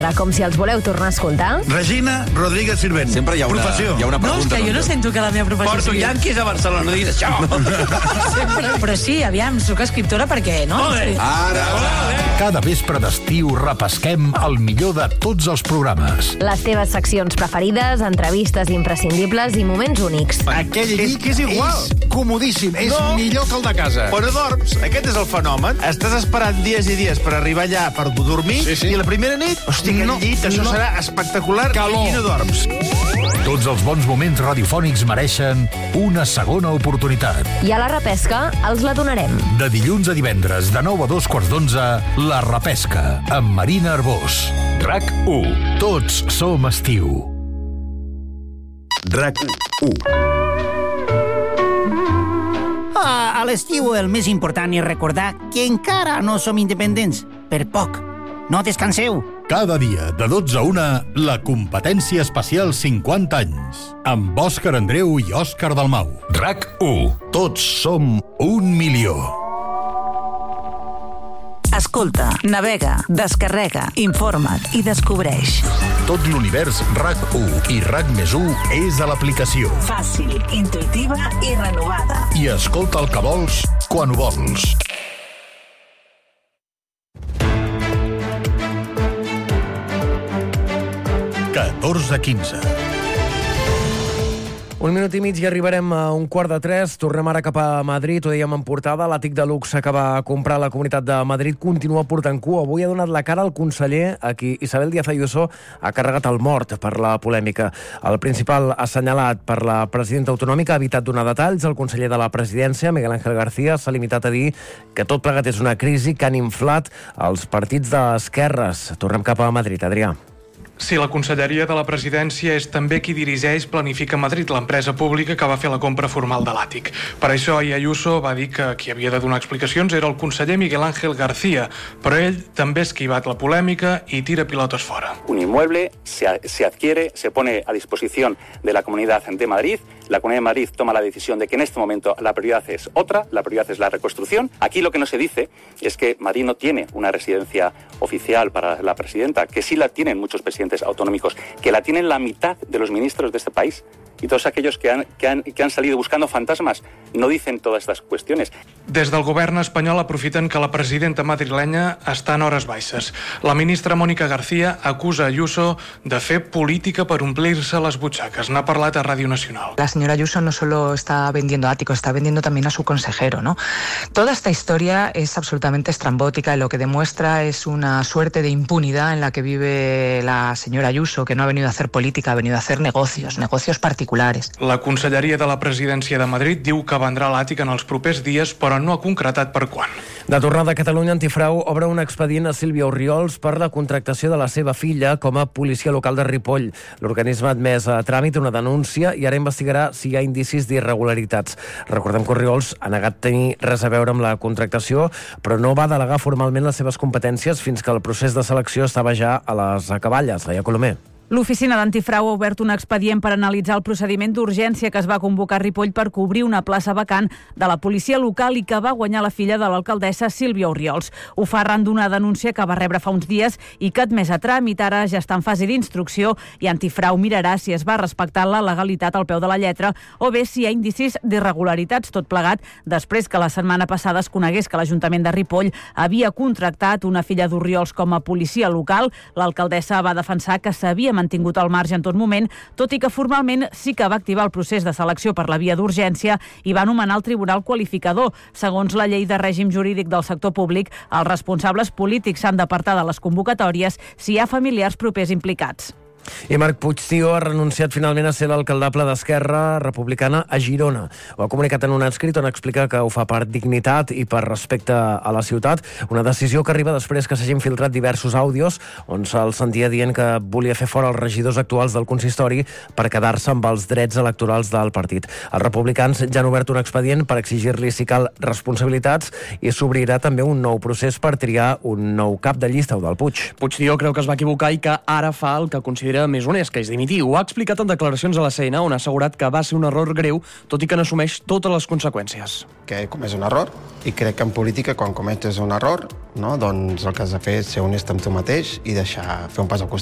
Com si els voleu tornar a escoltar. Regina Rodríguez Sirvent. Sempre hi ha una pregunta. No, és que jo no sento que la meva professió Porto Yankees a Barcelona, no diguis això. Però sí, aviam, sóc escriptora perquè, no? Ara, Cada vespre d'estiu repesquem el millor de tots els programes. Les teves seccions preferides, entrevistes imprescindibles i moments únics. Aquell llit és comodíssim, és millor que el de casa. Però dorms, aquest és el fenomen. Estàs esperant dies i dies per arribar allà per dormir, i la primera nit, hòstia, aquell llit, això serà espectacular, i no dorms. Tots els bons moments radiofònics mereixen una segona oportunitat. I a la repesca els la donarem. De dilluns a divendres, de 9 a 2:15, La Repesca, amb Marina Arbós. RAC1. Tots som estiu. RAC1. A l'estiu el més important és recordar que encara no som independents. Per poc. No descanseu. Cada dia, de 12 a 1, la competència especial 50 anys. Amb Òscar Andreu i Òscar Dalmau. RAC1. Tots som 1.000.000. Escolta, navega, descarrega, informa't i descobreix. Tot l'univers RAC1 i RAC+1 és a l'aplicació. Fàcil, intuïtiva i renovada. I escolta el que vols, quan ho vols. (14:15). Un minut i mig i arribarem a 2:45. Tornem ara cap a Madrid. Ho dèiem en portada. L'àtic de luxe que va comprar la Comunitat de Madrid continua portant cua. Avui ha donat la cara al conseller a qui Isabel Díaz Ayuso ha carregat el mort per la polèmica. El principal assenyalat per la presidenta autonòmica ha evitat donar detalls. El conseller de la presidència, Miguel Ángel García, s'ha limitat a dir que tot plegat és una crisi que han inflat els partits d'esquerres. Tornem cap a Madrid, Adrià. Sí, la Conselleria de la Presidència és també qui dirigeix Planifica Madrid, l'empresa pública que va fer la compra formal de l'àtic. Per això ahir Ayuso va dir que qui havia de donar explicacions era el conseller Miguel Ángel García, però ell també ha esquivat la polèmica i tira pilotes fora. Un inmueble se adquiere, se pone a disposición de la Comunidad de Madrid. La Comunidad de Madrid toma la decisión de que en este momento la prioridad es otra, la prioridad es la reconstrucción. Aquí lo que no se dice es que Madrid no tiene una residencia oficial para la presidenta, que sí la tienen muchos presidentes autonómicos, que la tienen la mitad de los ministros de este país. Y todos aquellos que han salido buscando fantasmas no dicen todas estas cuestiones. Des del govern espanyol aprofiten que la presidenta madrilenya està en hores baixes. La ministra Mónica García acusa Ayuso de fer política per omplir-se les butxaques. N'ha parlat a Ràdio Nacional. La señora Ayuso no solo está vendiendo áticos, está vendiendo también a su consejero, ¿no? Toda esta historia es absolutamente estrambótica y lo que demuestra es una suerte de impunidad en la que vive la señora Ayuso, que no ha venido a hacer política, ha venido a hacer negocios particulares. La Conselleria de la Presidència de Madrid diu que vendrà l'àtic en els propers dies, però no ha concretat per quan. De tornada a Catalunya, Antifrau obre un expedient a Sílvia Orriols per la contractació de la seva filla com a policia local de Ripoll. L'organisme ha admès a tràmit una denúncia i ara investigarà si hi ha indicis d'irregularitats. Recordem que Orriols ha negat tenir res a veure amb la contractació, però no va delegar formalment les seves competències fins que el procés de selecció estava ja a les acaballes. Laia Colomer. L'oficina d'Antifrau ha obert un expedient per analitzar el procediment d'urgència que es va convocar a Ripoll per cobrir una plaça vacant de la policia local i que va guanyar la filla de l'alcaldessa Sílvia Orriols. Ho fa arran d'una denúncia que va rebre fa uns dies i que admès a tràmit ara ja està en fase d'instrucció i Antifrau mirarà si es va respectar la legalitat al peu de la lletra o bé si hi ha indicis d'irregularitats, tot plegat després que la setmana passada es conegués que l'Ajuntament de Ripoll havia contractat una filla d'Orriols com a policia local. L'alcaldessa va defensar que s'havia mantingut al marge en tot moment, tot i que formalment sí que va activar el procés de selecció per la via d'urgència i va nomenar el Tribunal Qualificador. Segons la llei de règim jurídic del sector públic, els responsables polítics s'han d'apartar de les convocatòries si hi ha familiars propers implicats. I Marc Puigció ha renunciat finalment a ser l'alcaldable d'Esquerra Republicana a Girona. Ho ha comunicat en un escrit on explica que ho fa per dignitat i per respecte a la ciutat, una decisió que arriba després que s'hagin filtrat diversos àudios on se'l sentia dient que volia fer fora els regidors actuals del consistori per quedar-se amb els drets electorals del partit. Els republicans ja han obert un expedient per exigir-li, si cal, responsabilitats i s'obrirà també un nou procés per triar un nou cap de llista o del Puig. Puigció creu que es va equivocar i que ara fa el que considera considera més honest, que és dimitir. Ho ha explicat en declaracions a la CNN, on ha assegurat que va ser un error greu, tot i que n'assumeix totes les conseqüències. Que he comès un error, i crec que en política, quan cometes un error, no, doncs el que has de fer és ser honest amb tu mateix i deixar fer un pas al costat.